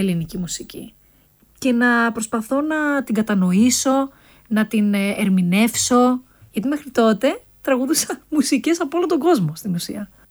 ελληνική μουσική και να προσπαθώ να την κατανοήσω, να την ερμηνεύσω, γιατί μέχρι τότε τραγουδούσα μουσικές από όλο τον κόσμο στην ουσία.